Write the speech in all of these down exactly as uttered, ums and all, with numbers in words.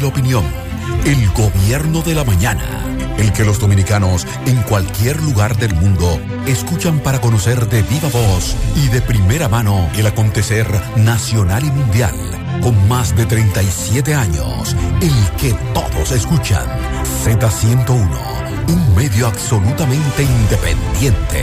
opinión. El gobierno de la mañana. El que los dominicanos en cualquier lugar del mundo escuchan para conocer de viva voz y de primera mano el acontecer nacional y mundial. Con más de treinta y siete años, el que todos escuchan. zeta ciento uno, un medio absolutamente independiente.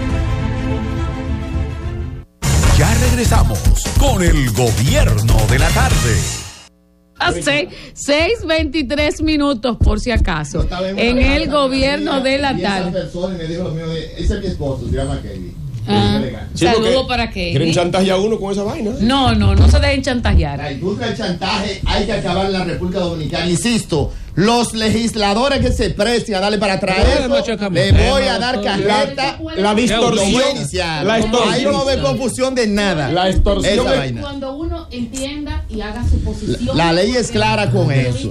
Ya regresamos con el gobierno de la tarde. Hace seis veintitrés minutos, por si acaso, en el gobierno de la tarde. Esa persona me dijo lo mío de, ese es mi esposo, se llama Kevin. Ah, saludo para Kevin. ¿Quieren chantajear a uno con esa vaina? No, no, no se dejen chantajear. La industria del chantaje hay que acabar en la República Dominicana. Insisto, los legisladores que se presten a darle para atrás eso, le voy a dar carreta. La, la distorsión. La extorsión. Ahí no va a haber confusión de nada. La extorsión. Esa vaina. Cuando uno entienda y haga su posición. La, la ley es clara con eso.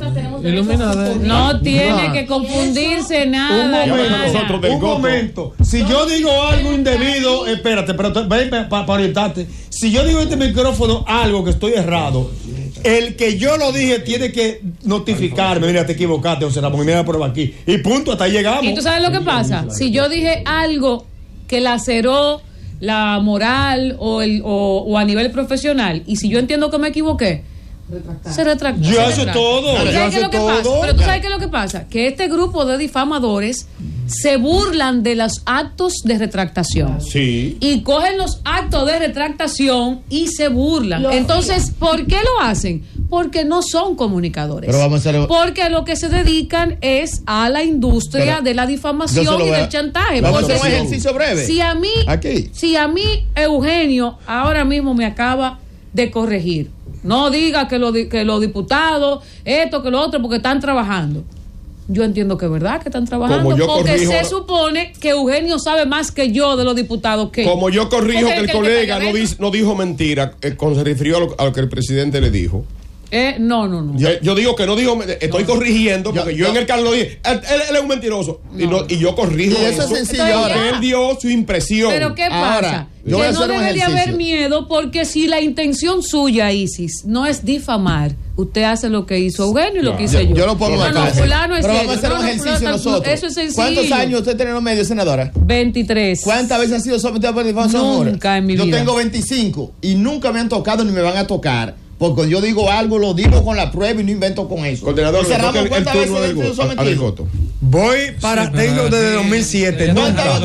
No tiene no. que confundirse nada. Un momento, nada. Nosotros del un Goto. momento. Si yo digo algo indebido, espérate, pero ven para pa, pa orientarte. Si yo digo en este micrófono algo que estoy errado, el que yo lo dije tiene que notificarme. Mira, te equivocaste, o sea, porque mira la prueba aquí. Y punto, hasta ahí llegamos. ¿Y tú sabes lo que pasa? Si yo dije algo que laceró la moral o, el, o, o a nivel profesional, y si yo entiendo que me equivoqué, retractar. se retracta. Yo se hago retracta. todo. ¿Sabes yo qué es lo que todo. pasa? Pero tú sabes qué es lo que pasa, que este grupo de difamadores se burlan de los actos de retractación. Sí. Y cogen los actos de retractación y se burlan. Lo Entonces, ¿por qué lo hacen? Porque no son comunicadores. Pero vamos a hacer... Porque a lo que se dedican es a la industria Pero de la difamación y del chantaje. Vamos Porque a hacer un si, ejercicio breve. Si a mí, Aquí. si a mí Eugenio ahora mismo me acaba de corregir, no diga que los que los diputados, esto, que lo otro, porque están trabajando. Yo entiendo que es verdad que están trabajando, porque corrijo, se supone que Eugenio sabe más que yo de los diputados que... Como yo corrijo porque que el, el colega que no, dice, no dijo mentira eh, cuando se refirió a lo, a lo que el presidente le dijo. Eh, no, no, no. Yo, yo digo que no dijo, estoy no. corrigiendo, porque yo, yo en el caso lo dije, él, él, él es un mentiroso. No. Y, no, y yo corrijo y eso. eso es sencillo. Ahora, él dio su impresión. Pero ¿qué pasa? Ahora, que no debe de haber miedo, porque si la intención suya, Isis, no es difamar, usted hace lo que hizo Eugenio y lo que hice yo. Yo, yo lo pongo no, acá. No, fulano es Pero serio. vamos a hacer no, un no, ejercicio no, nosotros. Eso es sencillo. ¿Cuántos años usted tiene en los medios, senadora? veintitrés. ¿Cuántas veces ha sido sometida por difamación? Nunca en mi yo vida. Yo tengo veinticinco y nunca me han tocado ni me van a tocar. Porque cuando yo digo algo, lo digo con la prueba y no invento con eso. Coordinador, cerramos cuántas veces he sido sometido. Voy para, sí, tengo desde dos mil siete. Nunca.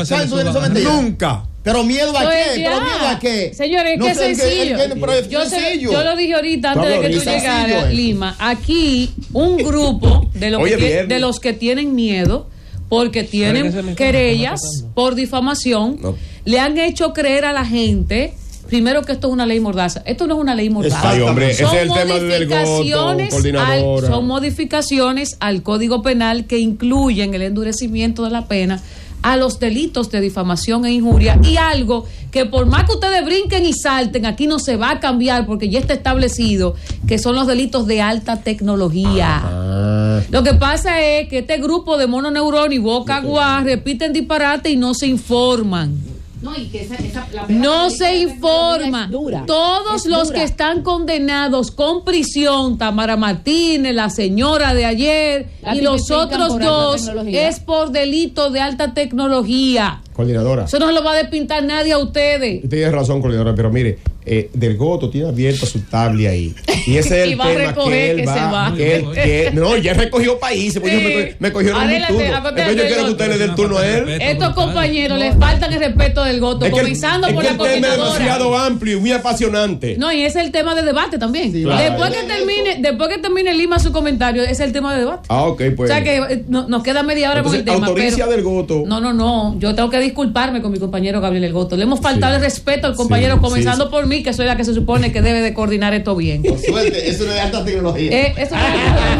Nunca. Pero miedo a pues qué, ya. pero miedo a qué. Señores, es no que es sencillo. El, el, el, yo, sencillo. Se, yo lo dije ahorita antes Pablo, de que tú llegaras, eh. Lima. Aquí un grupo de, lo Oye, que tiene, de los que tienen miedo, porque tienen querellas por difamación, no. le han hecho creer a la gente. Primero que esto es una ley mordaza. Esto no es una ley mordaza. Ay, hombre, ese es el tema del Goto, al, son modificaciones al Código Penal que incluyen el endurecimiento de la pena a los delitos de difamación e injuria, y algo que por más que ustedes brinquen y salten, aquí no se va a cambiar porque ya está establecido, que son los delitos de alta tecnología. Ah. Lo que pasa es que este grupo de mononeuronas y boca guá repiten disparate y no se informan. No, y que esa, esa, la no se informa. Todos es los dura. que están condenados con prisión, Tamara Martínez, la señora de ayer la y los otros dos, es por delito de alta tecnología. Coordinadora. Eso no se lo va a despintar nadie a ustedes. Usted tiene razón, coordinadora, pero mire, eh, Del Goto tiene abierto su tablet ahí. Y ese es el y va tema a que él que va. va. Que él, que, no, ya recogió países, porque sí. yo me, me cogió en mi turno. Entonces yo quiero que usted le dé el turno a él. Estos compañeros les faltan el respeto del Goto, es comenzando el, por es la coordinadora. El tema es demasiado coordinadora. amplio y muy apasionante. No, y ese es el tema de debate también. Sí, claro. Después que termine, después que termine Lima su comentario, ese es el tema de debate. Ah, ok, pues. O sea que eh, no, nos queda media hora Entonces, con el tema. Autoricia pero, del Goto. No, no, no. Yo tengo que disculparme con mi compañero Gabriel El Goto. Le hemos faltado sí. el respeto al compañero, sí, comenzando sí, sí. por mí, que soy la que se supone que debe de coordinar esto bien. Por suerte, eso no es alta tecnología. Eh, eso no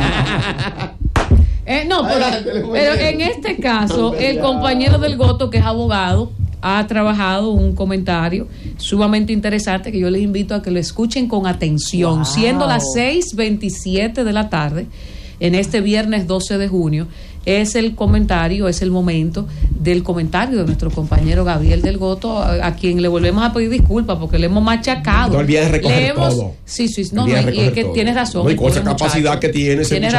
es eh, no, pero, pero en este caso, el compañero del Goto, que es abogado, ha trabajado un comentario sumamente interesante que yo les invito a que lo escuchen con atención. Wow. Siendo las seis veintisiete de la tarde, en este viernes doce de junio, es el comentario, es el momento del comentario de nuestro compañero Gabriel del Goto, a, a quien le volvemos a pedir disculpas porque le hemos machacado. No olvides recoger hemos, todo. Sí, sí, no, no, y es que todo. tienes razón. No, y con esa capacidad muchacho, que tiene ese tiene